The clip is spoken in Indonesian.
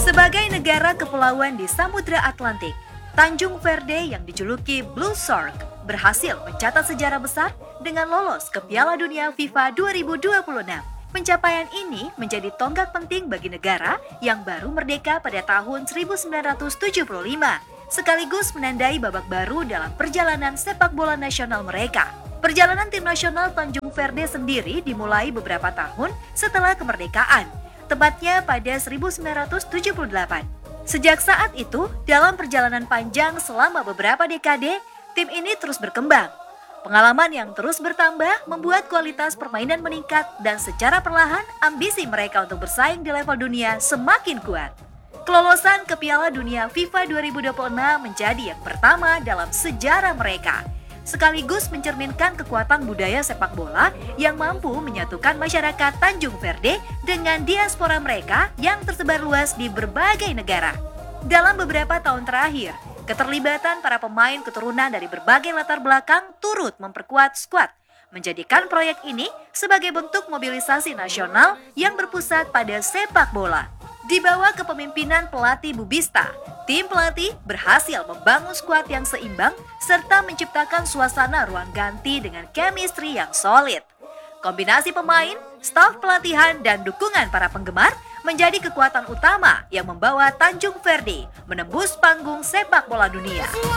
Sebagai negara kepulauan di Samudra Atlantik, Tanjung Verde yang dijuluki Blue Shark berhasil mencatat sejarah besar dengan lolos ke Piala Dunia FIFA 2026. Pencapaian ini menjadi tonggak penting bagi negara yang baru merdeka pada tahun 1975, sekaligus menandai babak baru dalam perjalanan sepak bola nasional mereka. Perjalanan tim nasional Tanjung Verde sendiri dimulai beberapa tahun setelah kemerdekaan, tepatnya pada 1978. Sejak saat itu, dalam perjalanan panjang selama beberapa dekade, tim ini terus berkembang. Pengalaman yang terus bertambah membuat kualitas permainan meningkat dan secara perlahan ambisi mereka untuk bersaing di level dunia semakin kuat. Kelolosan ke Piala Dunia FIFA 2026 menjadi yang pertama dalam sejarah mereka, sekaligus mencerminkan kekuatan budaya sepak bola yang mampu menyatukan masyarakat Tanjung Verde dengan diaspora mereka yang tersebar luas di berbagai negara. Dalam beberapa tahun terakhir, keterlibatan para pemain keturunan dari berbagai latar belakang turut memperkuat skuad, menjadikan proyek ini sebagai bentuk mobilisasi nasional yang berpusat pada sepak bola. Di bawah kepemimpinan pelatih Bubista, tim pelatih berhasil membangun skuad yang seimbang serta menciptakan suasana ruang ganti dengan chemistry yang solid. Kombinasi pemain, staf pelatihan, dan dukungan para penggemar menjadi kekuatan utama yang membawa Tanjung Verde menembus panggung sepak bola dunia.